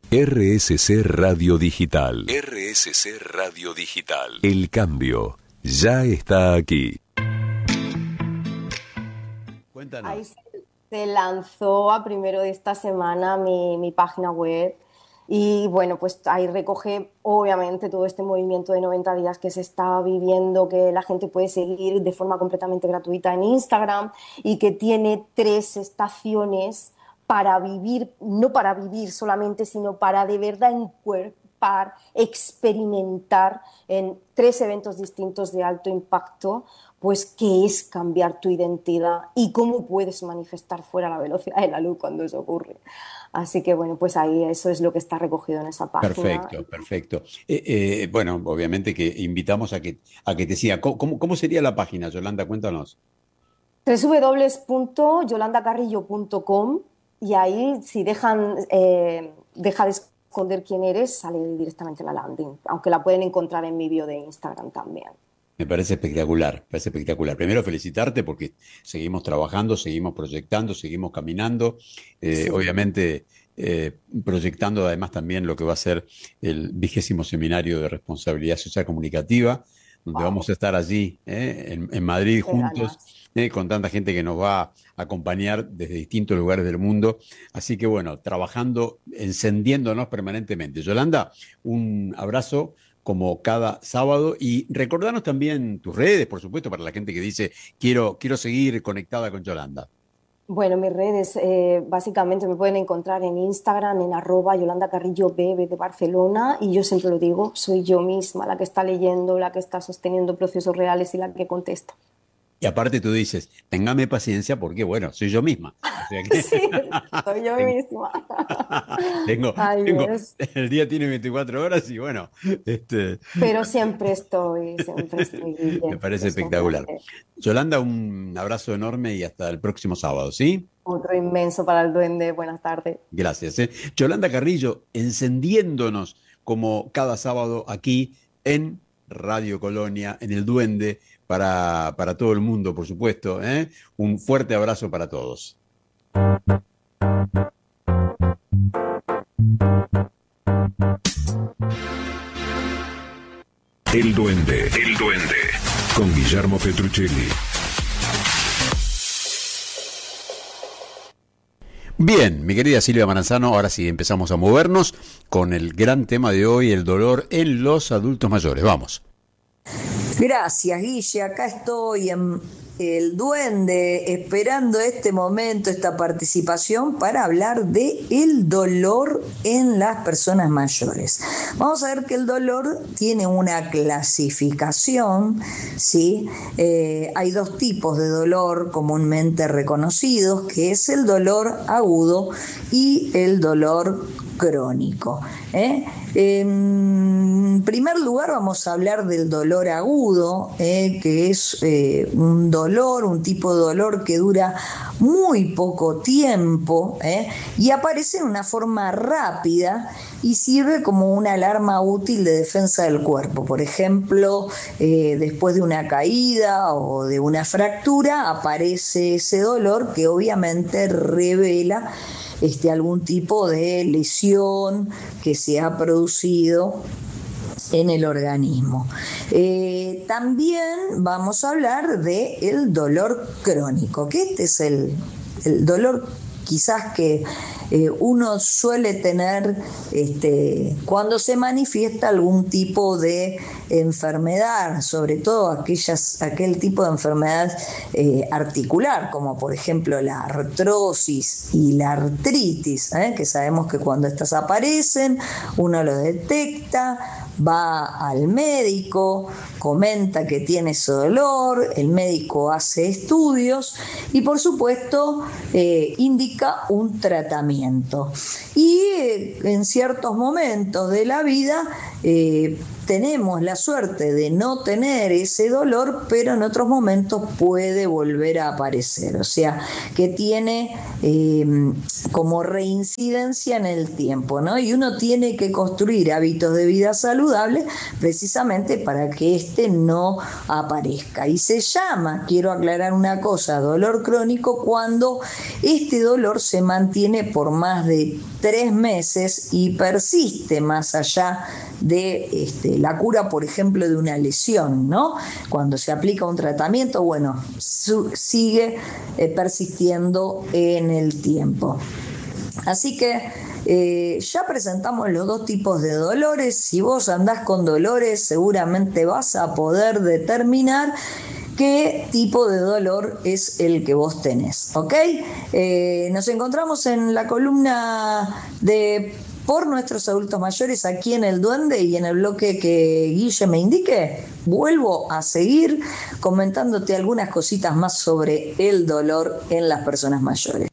RSC Radio Digital. RSC Radio Digital. El cambio ya está aquí. Cuéntanos. Ahí se lanzó a primero de esta semana mi página web y bueno, pues ahí recoge obviamente todo este movimiento de 90 días que se está viviendo, que la gente puede seguir de forma completamente gratuita en Instagram y que tiene 3 estaciones para vivir, no para vivir solamente, sino para de verdad encuerpar, experimentar en 3 eventos distintos de alto impacto, pues qué es cambiar tu identidad y cómo puedes manifestar fuera la velocidad de la luz cuando eso ocurre. Así que bueno, pues ahí eso es lo que está recogido en esa página. Perfecto, perfecto. Bueno, obviamente que invitamos a que te siga. ¿Cómo sería la página, Yolanda? Cuéntanos. www.yolandacarrillo.com y ahí si deja de esconder quién eres, sale directamente la landing, aunque la pueden encontrar en mi bio de Instagram también. Me parece espectacular, parece espectacular. Primero felicitarte porque seguimos trabajando, seguimos proyectando, seguimos caminando. Sí. Obviamente proyectando además también lo que va a ser el 20º Seminario de Responsabilidad Social Comunicativa, donde vamos a estar allí en Madrid Qué juntos, ganas. con tanta gente que nos va a acompañar desde distintos lugares del mundo. Así que bueno, trabajando, encendiéndonos permanentemente. Yolanda, un abrazo como cada sábado y recordanos también tus redes, por supuesto, para la gente que dice quiero seguir conectada con Yolanda. Bueno, mis redes básicamente me pueden encontrar en Instagram en @YolandaCarrilloBB de Barcelona y yo siempre lo digo, soy yo misma la que está leyendo, la que está sosteniendo procesos reales y la que contesta. Y aparte tú dices, téngame paciencia porque, bueno, soy yo misma. O sea que Sí, soy yo tengo, misma. tengo, Ahí tengo- es. el día tiene 24 horas y bueno, Pero siempre estoy, me Guille. parece Es un espectacular. placer. Yolanda, un abrazo enorme y hasta el próximo sábado, ¿sí? Otro inmenso para el duende. Buenas tardes. Gracias. Yolanda Carrillo, encendiéndonos como cada sábado aquí en Radio Colonia, en El Duende, para todo el mundo, por supuesto. Un fuerte abrazo para todos. El Duende. El Duende. Con Guillermo Petruccelli. Bien, mi querida Silvia Maranzano, ahora sí empezamos a movernos con el gran tema de hoy, el dolor en los adultos mayores. Vamos. Gracias, Guille. Acá estoy en El Duende, esperando este momento, esta participación para hablar de el dolor en las personas mayores. Vamos a ver que el dolor tiene una clasificación, ¿sí? Hay 2 tipos de dolor comúnmente reconocidos, que es el dolor agudo y el dolor crónico. En primer lugar vamos a hablar del dolor agudo, que es un dolor, un tipo de dolor que dura muy poco tiempo y aparece en una forma rápida y sirve como una alarma útil de defensa del cuerpo. Por ejemplo, después de una caída o de una fractura aparece ese dolor que obviamente revela algún tipo de lesión que se ha producido en el organismo. También vamos a hablar del dolor crónico, que este es el dolor quizás que uno suele tener cuando se manifiesta algún tipo de enfermedad, sobre todo aquel tipo de enfermedad articular, como por ejemplo la artrosis y la artritis, que sabemos que cuando estas aparecen uno lo detecta, va al médico, comenta que tiene ese dolor, el médico hace estudios y por supuesto indica un tratamiento. Y en ciertos momentos de la vida tenemos la suerte de no tener ese dolor, pero en otros momentos puede volver a aparecer, o sea, que tiene como reincidencia en el tiempo, ¿no? Y uno tiene que construir hábitos de vida saludables precisamente para que este no aparezca. Y se llama, quiero aclarar una cosa, dolor crónico cuando este dolor se mantiene por más de 3 meses y persiste más allá de la cura, por ejemplo, de una lesión, ¿no? Cuando se aplica un tratamiento, bueno, sigue persistiendo en el tiempo. Así que ya presentamos los 2 tipos de dolores. Si vos andás con dolores, seguramente vas a poder determinar qué tipo de dolor es el que vos tenés, ¿ok? Nos encontramos en la columna de Por Nuestros Adultos Mayores aquí en El Duende, y en el bloque que Guille me indique, vuelvo a seguir comentándote algunas cositas más sobre el dolor en las personas mayores.